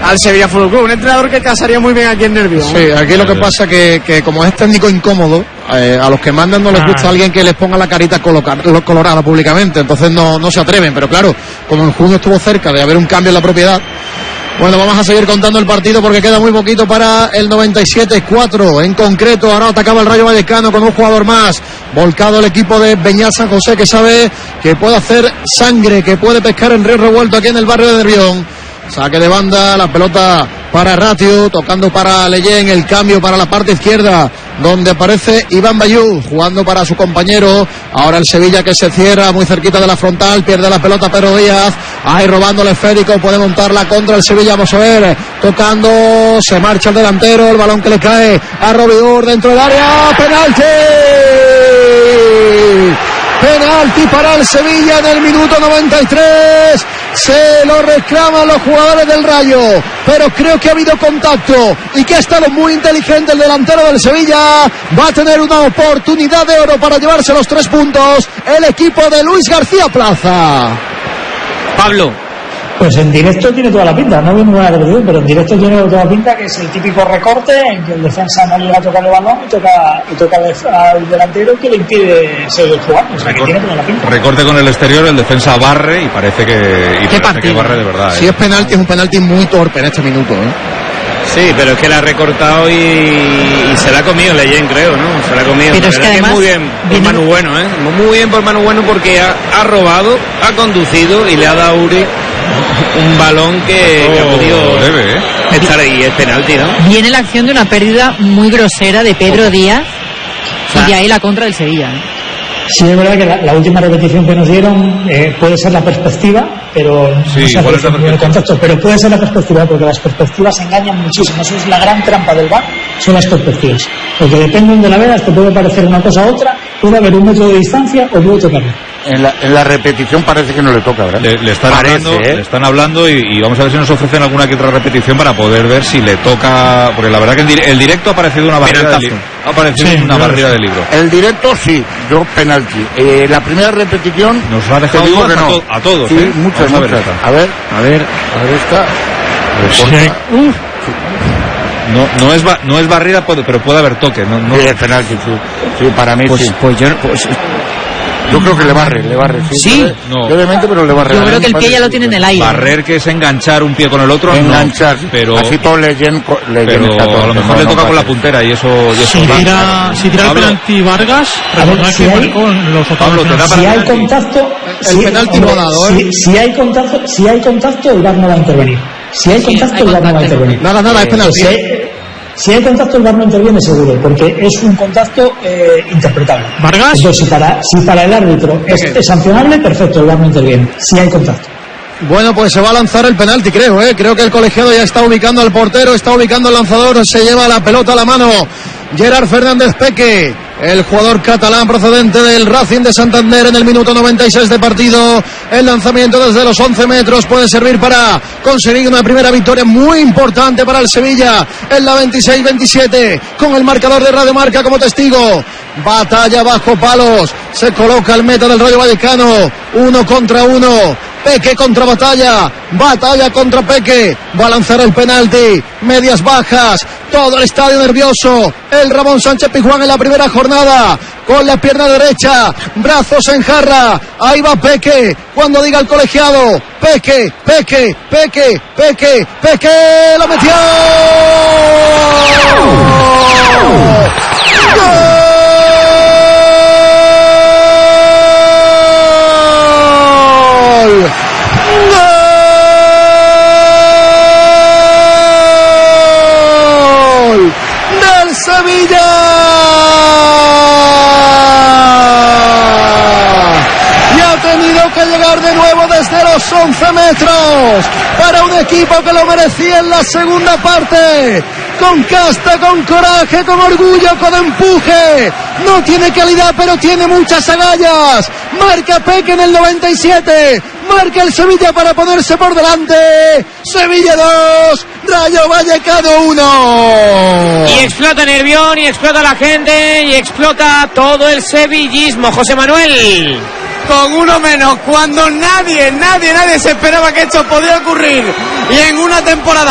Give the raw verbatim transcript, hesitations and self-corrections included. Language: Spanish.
al Sevilla Fútbol Club, un entrenador que casaría muy bien aquí en Nervión. Sí, aquí lo que pasa que, que como es técnico incómodo, eh, a los que mandan no les ah. gusta alguien que les ponga la carita colocar, colorada públicamente, entonces no, no se atreven, pero claro, como en junio estuvo cerca de haber un cambio en la propiedad. Bueno, vamos a seguir contando el partido porque queda muy poquito para el noventa y siete cuatro. En concreto, ahora atacaba el Rayo Vallecano con un jugador más. Volcado el equipo de Beñat San José, que sabe que puede hacer sangre, que puede pescar el río revuelto aquí en el barrio de Nervión. Saque de banda, la pelota para Ratio, tocando para Leyen, el cambio para la parte izquierda, donde aparece Iván Bayú, jugando para su compañero. Ahora el Sevilla que se cierra muy cerquita de la frontal, pierde la pelota Pedro Díaz, ahí robando el esférico, puede montarla contra el Sevilla, vamos a ver, tocando, se marcha el delantero, el balón que le cae a Robidor dentro del área, penalti. Penalti para el Sevilla en el minuto noventa y tres. Se lo reclaman los jugadores del Rayo, pero creo que ha habido contacto y que ha estado muy inteligente el delantero del Sevilla. Va a tener una oportunidad de oro para llevarse los tres puntos el equipo de Luis García Plaza. Pablo. Pues en directo tiene toda la pinta, no viene buena repetición, pero en directo tiene toda la pinta, que es el típico recorte en que el defensa no llega a tocar el balón y toca, y toca al delantero, que le impide seguir jugando. O sea, que tiene toda la pinta. Recorte con el exterior, el defensa barre y parece que, y parece que barre de verdad. ¿eh? Si es penalti, es un penalti muy torpe en este minuto, ¿eh? Sí, pero es que la ha recortado y, y se la ha comido Leyen, creo, ¿no? Se la ha comido. Pero es que además, es muy bien por Manu Bueno, ¿eh? Muy bien por Manu Bueno, porque ha, ha robado, ha conducido y le ha dado a Uri un balón que, oh, que ha podido debe, ¿eh? estar ahí, es penalti, ¿no? Viene la acción de una pérdida muy grosera de Pedro Díaz, o sea, y de ahí la contra del Sevilla, ¿eh? Sí, es verdad que la, la última repetición que nos dieron eh, puede ser la perspectiva, pero sí, no sé igual es la el contexto, pero puede ser la perspectiva, porque las perspectivas engañan muchísimo. Eso es la gran trampa del V A R, son las perspectivas, porque dependen de la veras, te puede parecer una cosa a otra, puede haber un metro de distancia o puede tocarle. En la, en la repetición parece que no le toca, ¿verdad? Le, le están parece, hablando, ¿eh? le están hablando y, y vamos a ver si nos ofrecen alguna que otra repetición para poder ver si le toca, porque la verdad que el, di- el directo ha parecido una barrera de libro. Ha parecido sí, una barrera de libro. El directo sí, yo penalti. Eh, la primera repetición nos ha dejado digo dudas que no. a, to- a todos. Sí, ¿eh? muchas, a muchas. ver, a ver, a ver, a ver esta. Sí. Uf. No, no es ba- no es barrera, pero puede haber toque. No, no. Sí, es penalti, sí. Sí, para mí pues, sí. Pues yo, pues, yo creo que le barre, le barre. Sí, ¿Sí? No. Levemente, pero le barre. Yo creo que el pie ya lo tiene en el aire. Barrer, que es enganchar un pie con el otro, enganchar, no, pero así todo Leyen, Leyen pero todo, a lo mejor no, le no toca pasa. con la puntera y eso, y eso si va. tira, si tira el penalti Vargas, ver, si hay, con los otros Pablo, te da para si hay penalti. contacto, el si, penalti hombre, no ha dado, ¿eh? si, si hay contacto, si hay contacto, el V A R no va a intervenir. Si hay Sí, contacto, hay el V A R no va a contacto. intervenir. Nada, nada, es penalti. Si hay, si hay contacto, el V A R no interviene seguro, porque es un contacto eh, interpretable. ¿Vargas? Entonces, si para, si para el árbitro es, es sancionable, perfecto, el V A R no interviene. Si hay contacto. Bueno, pues se va a lanzar el penalti, creo, ¿eh? Creo que el colegiado ya está ubicando al portero, está ubicando al lanzador, se lleva la pelota a la mano Gerard Fernández Peque, el jugador catalán procedente del Racing de Santander en el minuto noventa y seis de partido. El lanzamiento desde los once metros puede servir para conseguir una primera victoria muy importante para el Sevilla en la veintiséis veintisiete, con el marcador de Radio Marca como testigo. Batalla bajo palos, se coloca el meta del Rayo Vallecano, uno contra uno. Peque contra Batalla, Batalla contra Peque, va a lanzar el penalti, medias bajas, todo el estadio nervioso, el Ramón Sánchez Pizjuán en la primera jornada, con la pierna derecha, brazos en jarra, ahí va Peque, cuando diga el colegiado, Peque, Peque, Peque, Peque, Peque, lo metió. ¡Gol! Sevilla y ha tenido que llegar de nuevo desde los once metros para un equipo que lo merecía en la segunda parte, con casta, con coraje, con orgullo, con empuje. No tiene calidad, pero tiene muchas agallas. Marca Peque en el noventa y siete, marca el Sevilla para ponerse por delante. Sevilla dos, Rayo Vallecano uno. Y explota Nervión, y explota la gente, y explota todo el sevillismo. José Manuel. Con uno menos, cuando nadie, nadie, nadie se esperaba que esto podía ocurrir. Y en una temporada